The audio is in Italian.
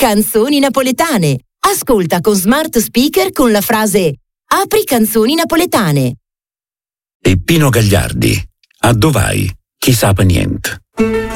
Canzoni napoletane. Ascolta con smart speaker con la frase "Apri canzoni napoletane". E Pino Gagliardi, a dov'hai? Chi sa per niente.